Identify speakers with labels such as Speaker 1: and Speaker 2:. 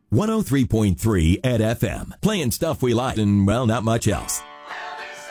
Speaker 1: 103.3 at FM. Playing stuff we like and, well, not much else.